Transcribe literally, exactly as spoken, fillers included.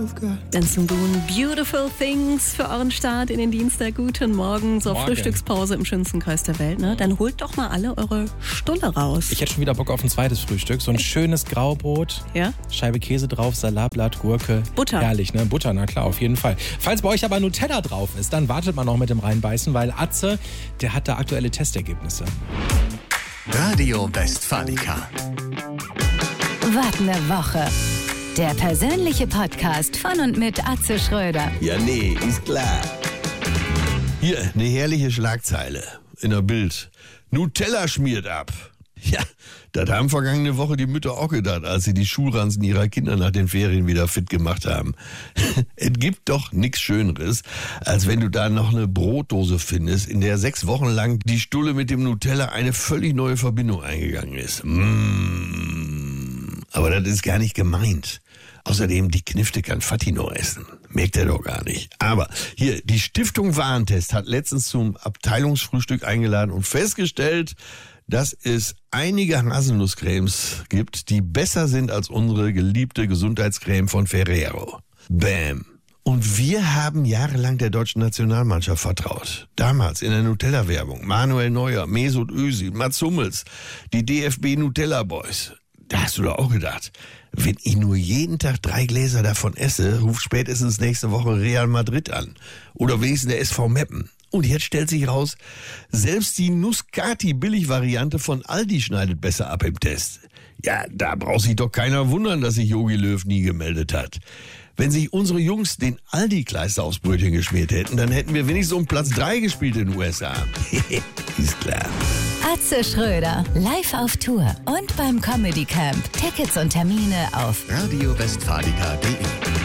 you've got. Benson Boone, Beautiful Things für euren Start in den Dienstag. Guten Morgen, so Morgen. Frühstückspause im schönsten Kreis der Welt. Ne? Dann holt doch mal alle eure Stulle raus. Ich hätte schon wieder Bock auf ein zweites Frühstück. So ein schönes Graubrot, Ja? Scheibe Käse drauf, Salatblatt, Gurke. Butter. Herrlich, ne? Butter, na klar, auf jeden Fall. Falls bei euch aber Nutella drauf ist, dann wartet man noch mit dem Reinbeißen, weil Atze, der hat da aktuelle Testergebnisse. Radio Westfalica. Wart eine Woche. Der persönliche Podcast von und mit Atze Schröder. Ja, nee, ist klar. Hier, eine herrliche Schlagzeile in der Bild. Nutella schmiert ab. Ja, das haben vergangene Woche die Mütter auch gedacht, als sie die Schulranzen ihrer Kinder nach den Ferien wieder fit gemacht haben. Es gibt doch nichts Schöneres, als wenn du da noch eine Brotdose findest, in der sechs Wochen lang die Stulle mit dem Nutella eine völlig neue Verbindung eingegangen ist. Mmh. Aber das ist gar nicht gemeint. Außerdem, die Knifte kann Fatino essen. Merkt er doch gar nicht. Aber hier, die Stiftung Warentest hat letztens zum Abteilungsfrühstück eingeladen und festgestellt, dass es einige Haselnusscremes gibt, die besser sind als unsere geliebte Gesundheitscreme von Ferrero. Bam. Und wir haben jahrelang der deutschen Nationalmannschaft vertraut. Damals in der Nutella-Werbung. Manuel Neuer, Mesut Özil, Mats Hummels, die D F B Nutella Boys. Da hast du doch auch gedacht, wenn ich nur jeden Tag drei Gläser davon esse, ruft spätestens nächste Woche Real Madrid an. Oder wenigstens der S V Meppen. Und jetzt stellt sich raus, selbst die Nuskati-Billig-Variante von Aldi schneidet besser ab im Test. Ja, da braucht sich doch keiner wundern, dass sich Jogi Löw nie gemeldet hat. Wenn sich unsere Jungs den Aldi-Kleister aufs Brötchen geschmiert hätten, dann hätten wir wenigstens um Platz drei gespielt in den U S A. Ist klar. Atze Schröder, live auf Tour und beim Comedy Camp. Tickets und Termine auf Radio Westfalica punkt de